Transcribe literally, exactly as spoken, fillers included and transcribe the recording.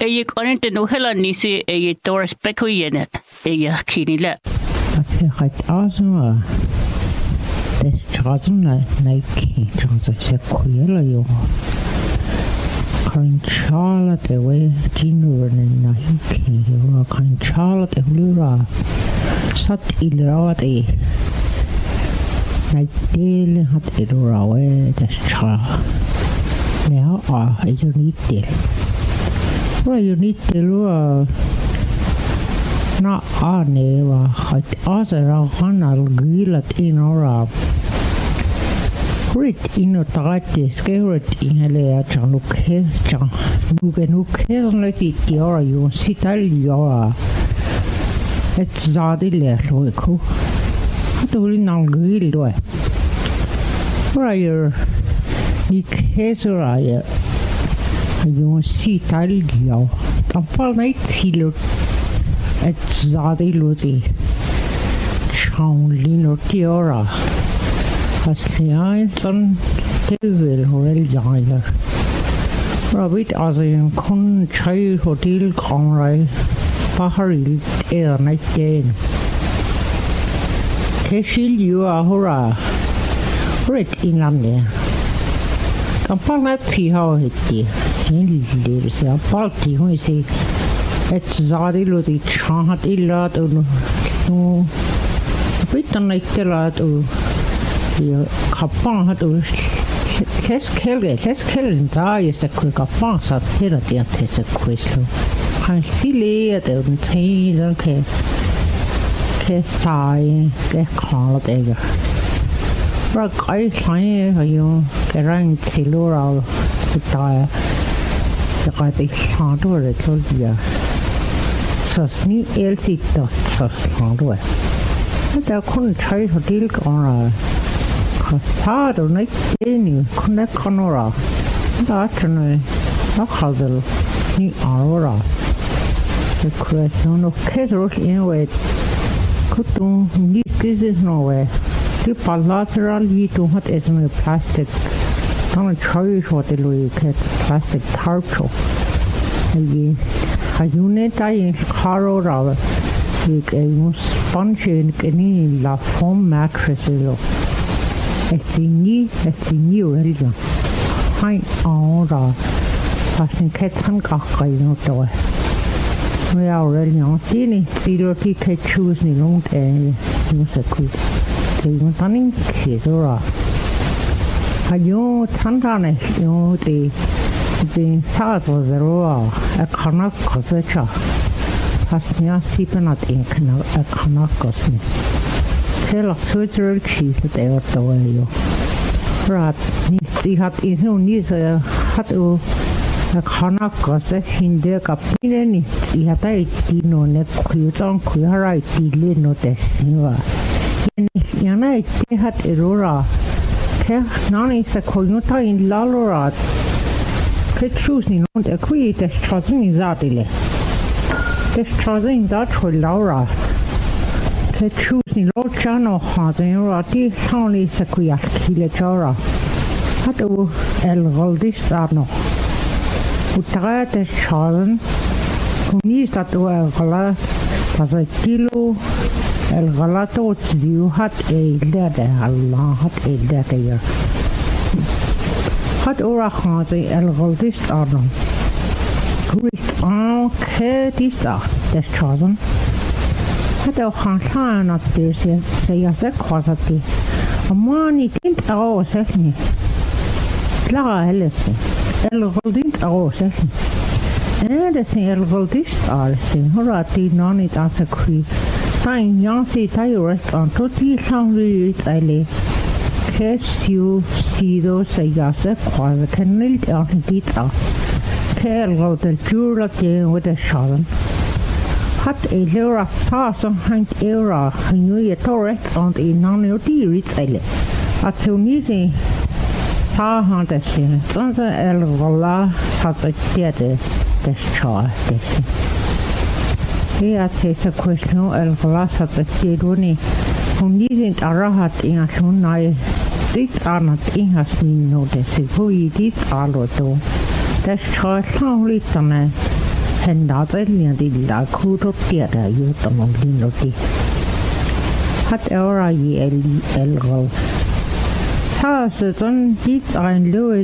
Ei konente no hela nisi ei Doris Bekoyenet ei kinile. Gat asma. Des trazna naiki transa se kuyela yo. Kan chala te we jinur ne nahiki yo kan chala te lura. Sat ilrawati. Naidele hat ilrawe des chala. Now ah you need it. Well, you need to do not on a hot other honor gillet in or Grit in a tight scared in a layer to look his junk. You can look his like it, your you sit all your it's Zadilla, Loico. How do we not grill way? Where are your case or I? You see, Talgio. Kampal night hilo at Zadi Ludi. Chownlin or Tiora. Haslian son Tegel or El Jiner. Rabbit as a con child hotel conray. Paharil air night gain. Keshil you are hurrah. Red in London. Kampal night see how it did. There is a party who is at Zadilo the Chat Illat or no bit on like the lad or the Kapan had to let's kill it, let's kill it, die is a quick affair, so here at the antes a question. I see it and say, okay, kiss I get called egger. Rock I find you get around Kilora to die. I think hardware it will be a Susni L C dot sus hardware. But I couldn't try to deal on a Costard or night any connect conora. That's a Nakadal ni Aurora. The question of Kedrock anyway could do need business nowhere. The bilateral you to what is in plastic. I'm trying to what the Louis get plastic tarcho. A unit I caro rava. A sponge in any la foam mattress. It's in new, it's in new religion. High aura. Passing cats and cockay no toy. We are really on tiny zero ticket choose ni long and use a quick. They want running kids or you Tantane, you the the size of the roar, a canuck cosecha. Has near sipping at ink, a canuck cosme. Tell a surgery chief that they are the way you. Rat, see hat is no needs a hat o a canuck cosset in their captain. See hat I did no neck quit on queer I did no testing. Yana, they had a roar. Nani se konuta in Lalorat. Kit choose ni not a quit as chosen is zadile. This chosen that for Laura. Kit choose ni Lord Chano has in Rati, only sequia kilachora. Hatu el Goldis Arno. Utaya des chosen. Kunis that were Gala as a kilo. El Galato you had a letter, Allah had a letter here. Had Ora Hadi El Goldist Arno. Great on Kedista, that's chosen. Had a Hansan at this, say as a quality. A money didn't all set me. Clara Ellison, El Goldist all set me. And the thing El Goldist are saying, Horati non it as a creed. Time Yancy Tyrus on Toti Sound Ali. Kes you see those say yes, a quite can lead on detail. Care go the jewel again with a shadow. Hat a lira sauce on hand era, and you a torrent on the non utility Ali. At Tunisi, Star Hunter, Sansa El Vola, such a theatre, this child, this. Here takes a question el glass at the Tiduni, who isn't a rahat in a sunai. These are not in has been noticed. Who did all of them. That's child only tonight. Hendaatellinen tilla kuutot tiedä juutamon linnoti. Hat eura i el elgol. Haaset on hit ein löy